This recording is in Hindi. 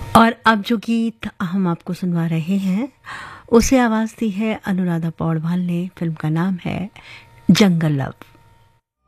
और अब जो गीत हम आपको सुनवा रहे हैं उसे आवाज दी है अनुराधा पौडवाल ने। फिल्म का नाम है जंगल लव।